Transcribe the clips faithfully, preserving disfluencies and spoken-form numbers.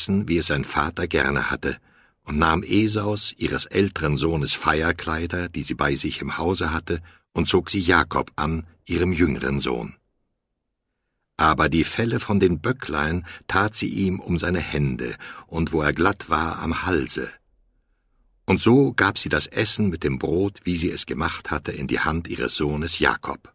essen, wie es sein Vater gerne hatte, und nahm Esaus, ihres älteren Sohnes, Feierkleider, die sie bei sich im Hause hatte, und zog sie Jakob an, ihrem jüngeren Sohn. Aber die Felle von den Böcklein tat sie ihm um seine Hände und wo er glatt war am Halse. Und so gab sie das Essen mit dem Brot, wie sie es gemacht hatte, in die Hand ihres Sohnes Jakob.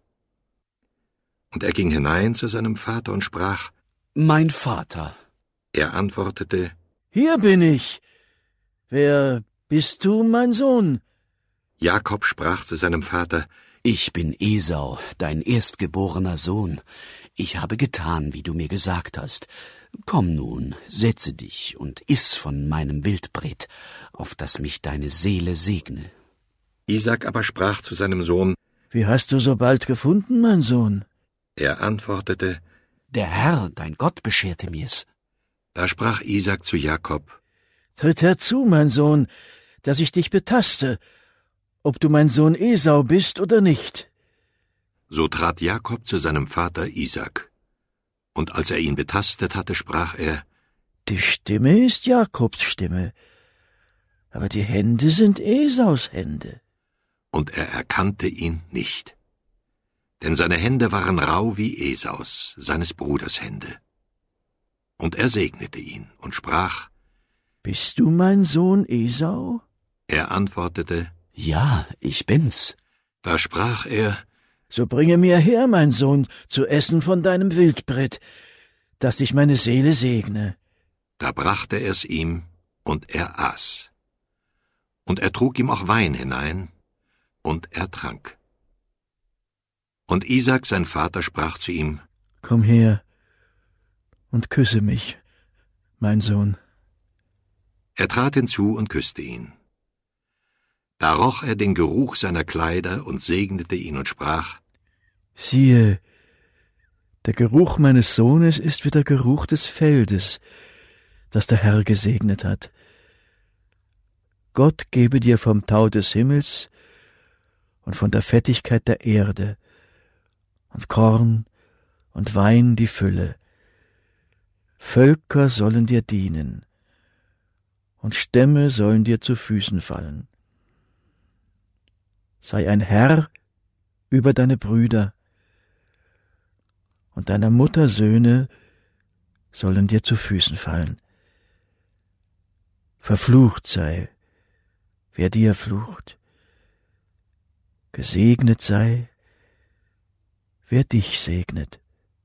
Und er ging hinein zu seinem Vater und sprach: »Mein Vater.« Er antwortete: »Hier bin ich. Wer bist du, mein Sohn?« Jakob sprach zu seinem Vater: »Ich bin Esau, dein erstgeborener Sohn. Ich habe getan, wie du mir gesagt hast. Komm nun, setze dich und iss von meinem Wildbret, auf das mich deine Seele segne.« Isaak aber sprach zu seinem Sohn: »Wie hast du so bald gefunden, mein Sohn?« Er antwortete: »Der Herr, dein Gott, bescherte mir's.« Da sprach Isaak zu Jakob: »Tritt herzu, mein Sohn, dass ich dich betaste, ob du mein Sohn Esau bist oder nicht.« So trat Jakob zu seinem Vater Isaak. Und als er ihn betastet hatte, sprach er: »Die Stimme ist Jakobs Stimme, aber die Hände sind Esaus Hände.« Und er erkannte ihn nicht. Denn seine Hände waren rau wie Esaus, seines Bruders Hände. Und er segnete ihn und sprach: »Bist du mein Sohn Esau?« Er antwortete: »Ja, ich bin's.« Da sprach er: »So bringe mir her, mein Sohn, zu essen von deinem Wildbret, dass dich meine Seele segne.« Da brachte er's ihm, und er aß. Und er trug ihm auch Wein hinein, und er trank. Und Isaak, sein Vater, sprach zu ihm: »Komm her und küsse mich, mein Sohn.« Er trat hinzu und küsste ihn. Da roch er den Geruch seiner Kleider und segnete ihn und sprach: »Siehe, der Geruch meines Sohnes ist wie der Geruch des Feldes, das der Herr gesegnet hat. Gott gebe dir vom Tau des Himmels und von der Fettigkeit der Erde und Korn und Wein die Fülle. Völker sollen dir dienen und Stämme sollen dir zu Füßen fallen. Sei ein Herr über deine Brüder, und deiner Mutter Söhne sollen dir zu Füßen fallen. Verflucht sei, wer dir flucht. Gesegnet sei, wer dich segnet.«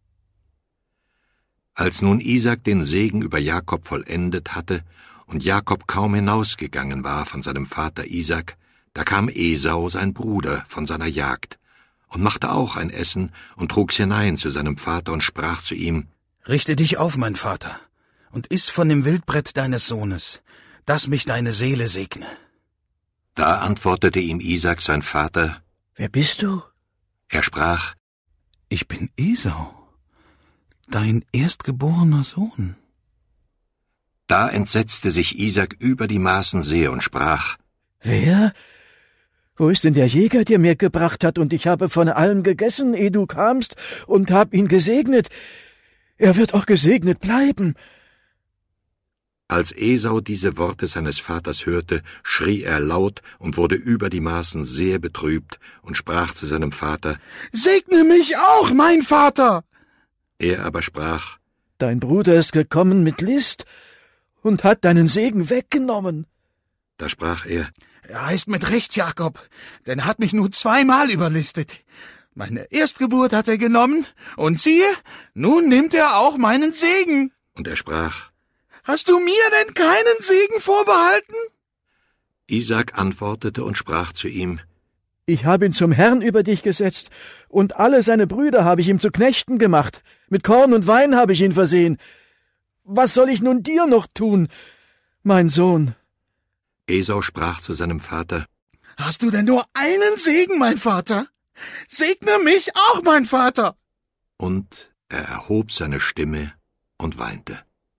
Als nun Isaak den Segen über Jakob vollendet hatte und Jakob kaum hinausgegangen war von seinem Vater Isaak, da kam Esau, sein Bruder, von seiner Jagd und machte auch ein Essen und trug's hinein zu seinem Vater und sprach zu ihm: »Richte dich auf, mein Vater, und iss von dem Wildbret deines Sohnes, dass mich deine Seele segne.« Da antwortete ihm Isaak, sein Vater: »Wer bist du?« Er sprach: »Ich bin Esau, dein erstgeborener Sohn.« Da entsetzte sich Isaak über die Maßen sehr und sprach: »Wer? Wo ist denn der Jäger, der mir gebracht hat, und ich habe von allem gegessen, ehe du kamst, und hab ihn gesegnet? Er wird auch gesegnet bleiben.« Als Esau diese Worte seines Vaters hörte, schrie er laut und wurde über die Maßen sehr betrübt und sprach zu seinem Vater: »Segne mich auch, mein Vater!« Er aber sprach: »Dein Bruder ist gekommen mit List und hat deinen Segen weggenommen.« Da sprach er: »Er heißt mit Recht Jakob, denn er hat mich nur zweimal überlistet. Meine Erstgeburt hat er genommen, und siehe, nun nimmt er auch meinen Segen.« Und er sprach: »Hast du mir denn keinen Segen vorbehalten?« Isaak antwortete und sprach zu ihm: »Ich habe ihn zum Herrn über dich gesetzt, und alle seine Brüder habe ich ihm zu Knechten gemacht. Mit Korn und Wein habe ich ihn versehen. Was soll ich nun dir noch tun, mein Sohn?« Esau sprach zu seinem Vater: »Hast du denn nur einen Segen, mein Vater? Segne mich auch, mein Vater!« Und er erhob seine Stimme und weinte.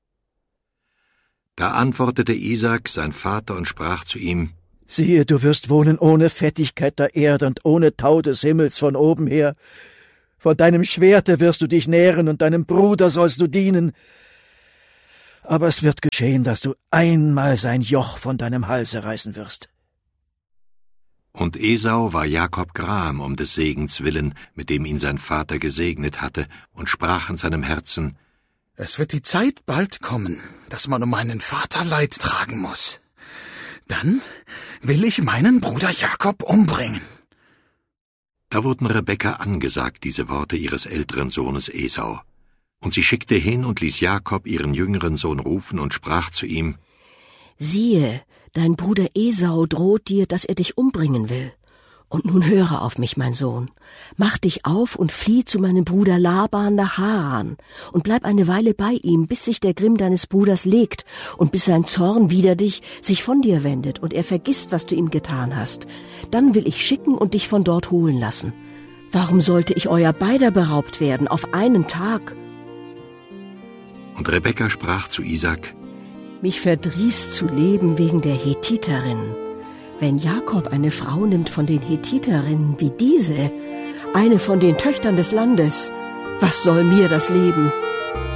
Da antwortete Isaak, sein Vater, und sprach zu ihm: »Siehe, du wirst wohnen ohne Fettigkeit der Erde und ohne Tau des Himmels von oben her. Von deinem Schwerte wirst du dich nähren, und deinem Bruder sollst du dienen. aber es wird geschehen, dass du einmal sein Joch von deinem Halse reißen wirst. Und Esau war Jakob gram um des Segens willen, mit dem ihn sein Vater gesegnet hatte, und sprach in seinem Herzen: Es wird die Zeit bald kommen, dass man um meinen Vater Leid tragen muss. Dann will ich meinen Bruder Jakob umbringen. Da wurden Rebekka angesagt, diese Worte ihres älteren Sohnes Esau. Und sie schickte hin und ließ Jakob ihren jüngeren Sohn rufen und sprach zu ihm: Siehe, dein Bruder Esau droht dir, dass er dich umbringen will. Und nun höre auf mich, mein Sohn. Mach dich auf und flieh zu meinem Bruder Laban nach Haran und bleib eine Weile bei ihm, bis sich der Grimm deines Bruders legt und bis sein Zorn wider dich sich von dir wendet und er vergisst, was du ihm getan hast. Dann will ich schicken und dich von dort holen lassen. Warum sollte ich euer beider beraubt werden auf einen Tag? Und Rebekka sprach zu Isaak: Mich verdrießt zu leben wegen der Hethiterin. Wenn Jakob eine Frau nimmt von den Hethiterinnen wie diese, eine von den Töchtern des Landes, was soll mir das Leben?